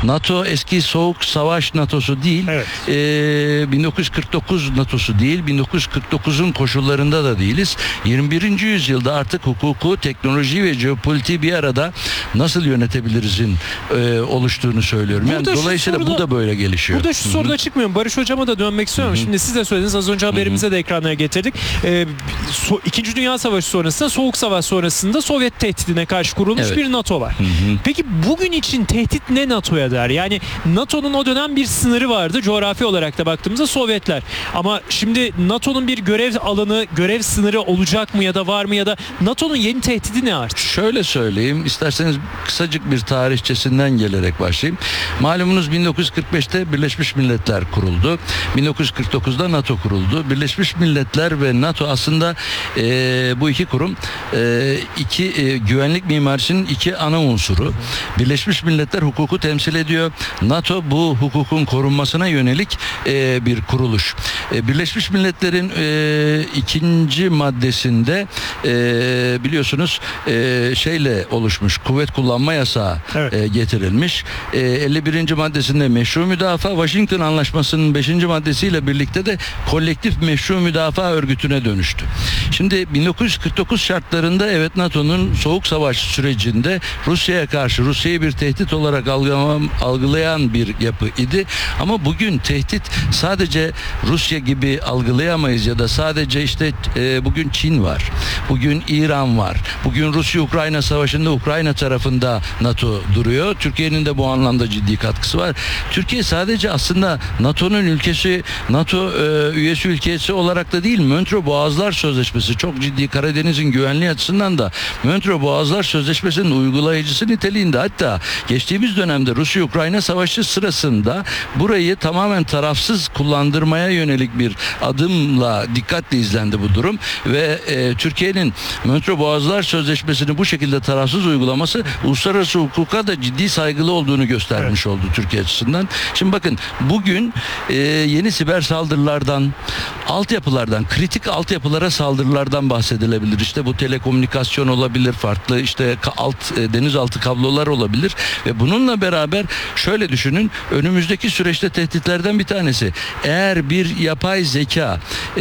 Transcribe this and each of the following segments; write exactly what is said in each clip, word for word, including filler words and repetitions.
NATO eski soğuk savaş NATO'su değil. Evet. Ee, bin dokuz yüz kırk dokuz NATO'su değil. bin dokuz yüz kırk dokuzun koşullarında da değiliz. yirmi birinci yüzyılda artık hukuku, teknoloji ve jeopolitiği bir arada nasıl yönetebilirizin e, oluştuğunu söylüyorum. Yani Burada şu dolayısıyla soruda- bu da böyle gelişiyor. Burada şu soruda çıkmıyor mu? Barış Hocam'a da dönmek istiyorum. Şimdi siz de söylediniz. Az önce haberimize de ekranlara getirdik. Ee, so- İkinci Dünya Savaşı sonrasında, Soğuk Savaş sonrasında Sovyet tehdidine karşı kurulmuş Evet. bir NATO var. Peki bugün için tehdit ne NATO'ya der? Yani NATO'nun o dönem bir sınırı vardı. Coğrafi olarak da baktığımızda Sovyetler. Ama şimdi NATO'nun bir görev alanı, görev sınırı olacak mı ya da var mı ya da NATO'nun yeni tehdidi ne artık? Şöyle söyleyeyim, isterseniz kısacık bir tarihçesinden gelerek başlayayım. Malumunuz bin dokuz yüz kırk beşte Birleşmiş Milletler kuruldu. bin dokuz yüz kırk dokuzda NATO kuruldu. Birleşmiş Milletler ve NATO aslında e, bu iki kurum e, iki e, güvenlik mimarisinin iki ana unsuru. Birleşmiş Milletler hukuku temsil ediyor. NATO bu hukukun korunmasına yönelik e, bir kuruluş. E, Birleşmiş Milletler'in e, ikinci maddesinde e, biliyorsunuz e, şeyle oluşmuş kuvvet kullanma yasağı Evet. e, getirilmiş. E, elli birinci maddesinde meşru müdafaa, Washington Anlaşması'nın beşinci maddesiyle birlikte de kolektif meşru müdafaa örgütüne dönüştü. Şimdi bin dokuz yüz kırk dokuz şartlarında evet NATO'nun soğuk savaş sürecinde Rusya'ya karşı Rusya'yı bir tehdit olarak algılam- algılayan bir yapı idi. Ama bugün tehdit sadece Rusya gibi algılayamayız ya da sadece işte e, bugün Çin var. Bugün İran var. Bugün Rusya-Ukrayna savaşında Ukrayna tarafında NATO duruyor. Türkiye'nin de bu anlamda ciddi katkısı var. Türkiye sadece aslında NATO'nun ülkesi, NATO e, üyesi ülkesi olarak da değil, Montreux Boğazlar Sözleşmesi çok ciddi Karadeniz'in güvenliği açısından da Montreux Boğazlar Sözleşmesi'nin uygulayıcısı niteliğinde. Hatta geçtiğimiz dönemde Rusya-Ukrayna savaşı sırasında burayı tamamen tarafsız kullandırmaya yönelik bir adımla dikkatle izlendi bu durum ve e, Türkiye'nin Montreux Boğazlar Sözleşmesi'ni bu şekilde tarafsız uygulaması uluslararası hukuka da ciddi saygılı olduğunu göstermiş oldu Türkiye açısından. Şimdi bakın bugün e, yeni siber saldırılardan, altyapılardan, kritik altyapılara saldırılardan bahsedilebilir. İşte bu telekomünikasyon olabilir, farklı işte ka- alt e, denizaltı kablolar olabilir ve bununla beraber şöyle düşünün, önümüzdeki süreçte tehditlerden bir tanesi, eğer bir yapay zeka e,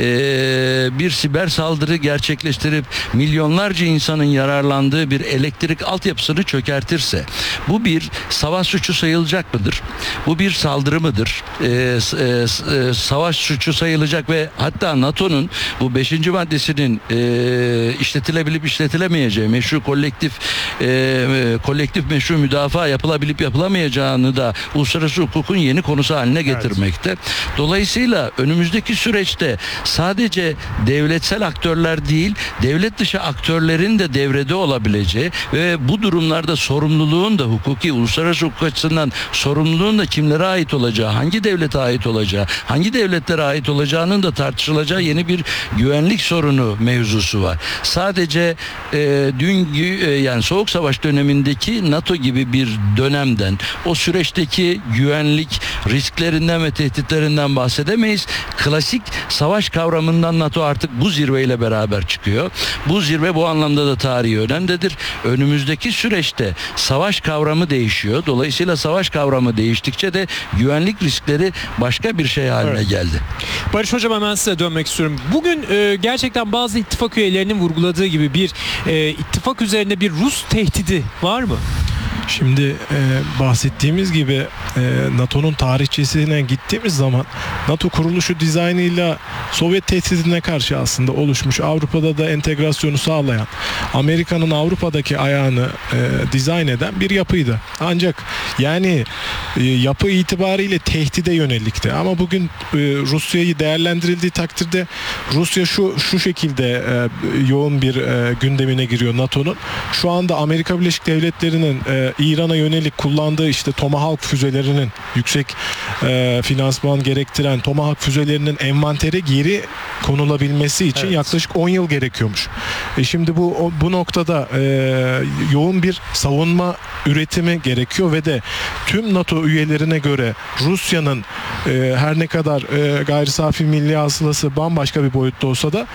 bir siber saldırı gerçekleştirip milyonlarca insanın yararlandığı bir elektrik altyapısını çökertirse bu bir savaş suçu sayılacak mıdır? Bu bir saldırı mıdır? E, s- e, s- e, savaş suçu sayılacak ve hatta NATO'nun bu beşinci maddesinin e, işletilebilip işletilemeyeceği, meşru kolektif e, e, kolektif meşru müdafaa yapılabilip yapılamayacağını da uluslararası hukukun yeni konusu haline getirmekte. Dolayısıyla önümüzdeki süreçte sadece devletsel aktörler değil, devlet dışı aktörlerin de devrede olabileceği ve bu durumlarda sorumluluğun da hukuki, uluslararası hukuk açısından sorumluluğun da kimlere ait olacağı, hangi devlete ait olacağı, hangi devletlere ait olacağının da tartışılacağı yeni bir güvenlik sorunu mevzusu var. Sadece e, dün e, yani Soğuk Savaş dönemindeki NATO gibi bir dönemden, o süreçteki güvenlik risklerinden ve tehditlerinden bahsedemeyiz. Klasik savaş kavramından NATO artık bu zirveyle beraber çıkıyor. Bu zirve bu anlamda da tarihi önemlidir. Önümüzdeki süreçte savaş kavramı değişiyor. Dolayısıyla savaş kavramı değiştikçe de güvenlik riskleri başka bir şey haline Evet. geldi. Barış Hocam, hemen size dönmek istiyorum. Bugün e, gerçekten bazı ittifak üyelerinin vurguladığı gibi bir e, ittifak üzerinde bir Rus tehdidi var mı? Şimdi e, bahsettiğimiz gibi e, NATO'nun tarihçesine gittiğimiz zaman NATO kuruluşu dizaynıyla Sovyet tehdidine karşı aslında oluşmuş, Avrupa'da da entegrasyonu sağlayan, Amerika'nın Avrupa'daki ayağını e, dizayn eden bir yapıydı. Ancak yani e, yapı itibariyle tehdide yönelikti. Ama bugün e, Rusya'yı değerlendirildiği takdirde Rusya şu şu şekilde e, yoğun bir e, gündemine giriyor NATO'nun. Şu anda Amerika Birleşik Devletleri'nin e, İran'a yönelik kullandığı işte Tomahawk füzelerinin yüksek e, finansman gerektiren Tomahawk füzelerinin envantere geri konulabilmesi için Evet. yaklaşık on yıl gerekiyormuş. E şimdi bu o, bu noktada e, yoğun bir savunma üretimi gerekiyor ve de tüm NATO üyelerine göre Rusya'nın e, her ne kadar e, gayri safi milli hasılası bambaşka bir boyutta olsa da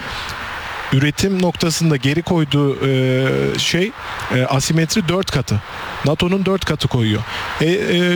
üretim noktasında geri koyduğu e, şey e, asimetri dört katı. NATO'nun dört katı koyuyor. E, e,